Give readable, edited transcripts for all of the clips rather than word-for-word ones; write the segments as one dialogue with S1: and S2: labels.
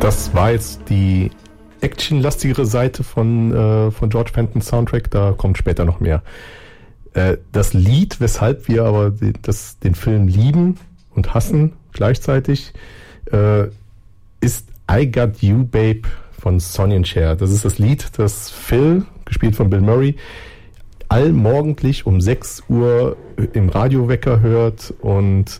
S1: Das war jetzt die actionlastigere Seite von George Fentons Soundtrack, da kommt später noch mehr. Das Lied, weshalb wir aber den Film lieben und hassen gleichzeitig, ist I Got You Babe von Sonny and Cher. Das ist das Lied, das Phil, gespielt von Bill Murray, allmorgendlich um 6 Uhr im Radiowecker hört und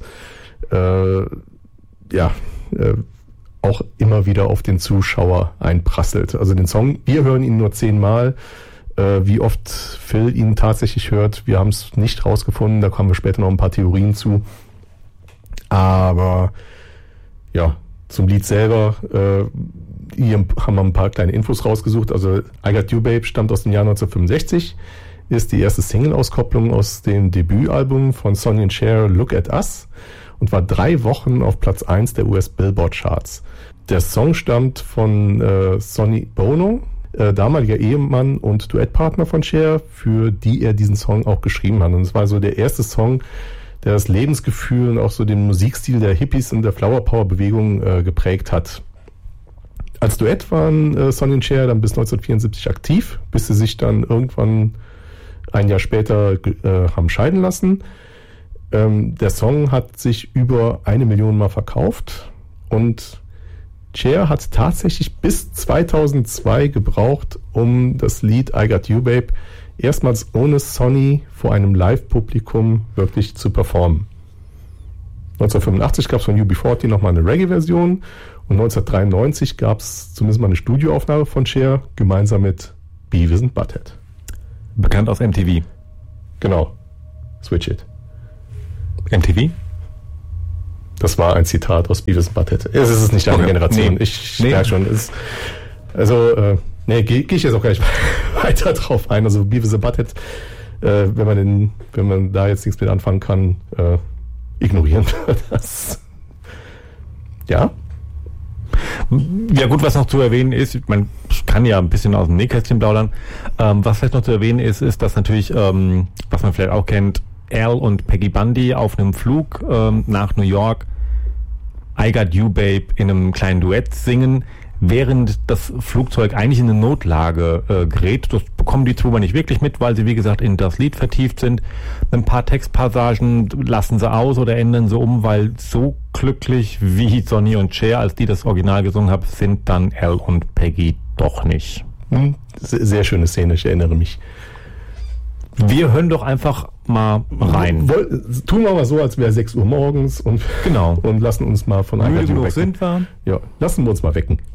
S1: auch immer wieder auf den Zuschauer einprasselt. Also den Song, wir hören ihn nur 10 Mal. Wie oft Phil ihn tatsächlich hört, wir haben es nicht rausgefunden, da kommen wir später noch ein paar Theorien zu. Aber ja, zum Lied selber, hier haben wir ein paar kleine Infos rausgesucht. Also I Got You Babe stammt aus dem Jahr 1965, ist die erste Single-Auskopplung aus dem Debütalbum von Sonny and Cher, Look at Us, und war 3 Wochen auf Platz 1 der US Billboard Charts. Der Song stammt von Sonny Bono, damaliger Ehemann und Duettpartner von Cher, für die er diesen Song auch geschrieben hat. Und es war so der erste Song, der das Lebensgefühl und auch so den Musikstil der Hippies und der Flower Power Bewegung geprägt hat. Als Duett waren Sonny und Cher dann bis 1974 aktiv, bis sie sich dann irgendwann ein Jahr später haben scheiden lassen. Der Song hat sich über 1 Million Mal verkauft und Cher hat tatsächlich bis 2002 gebraucht, um das Lied I Got You Babe erstmals ohne Sonny vor einem Live-Publikum wirklich zu performen. 1985 gab es von UB40 nochmal eine Reggae-Version und 1993 gab es zumindest mal eine Studioaufnahme von Cher gemeinsam mit Beavis and Butthead.
S2: Bekannt aus MTV.
S1: Genau. Switch It.
S2: MTV?
S1: Das war ein Zitat aus Beavis and Butthead. Es ist nicht eine Generation. Nee. Ich merke schon. Gehe ich jetzt auch gar nicht weiter drauf ein. Also Beavis and Butthead, wenn man da jetzt nichts mit anfangen kann, ignorieren wir das. Ja?
S2: Ja gut, was noch zu erwähnen ist, ich kann ja ein bisschen aus dem Nähkästchen plaudern, was vielleicht noch zu erwähnen ist, dass natürlich, was man vielleicht auch kennt, Al und Peggy Bundy auf einem Flug nach New York I Got You Babe in einem kleinen Duett singen, während das Flugzeug eigentlich in eine Notlage gerät. Das bekommen die Zuhörer nicht wirklich mit, weil sie, wie gesagt, in das Lied vertieft sind. Ein paar Textpassagen lassen sie aus oder ändern sie um, weil so glücklich wie Sonny und Cher, als die das Original gesungen haben, sind dann Al und Peggy doch nicht.
S1: Sehr schöne Szene, ich erinnere mich.
S2: Wir hören doch einfach mal rein.
S1: Tun wir mal so, als wäre 6 Uhr morgens und lassen uns mal von
S2: müde genug sind wir.
S1: Ja, lassen wir uns mal wecken.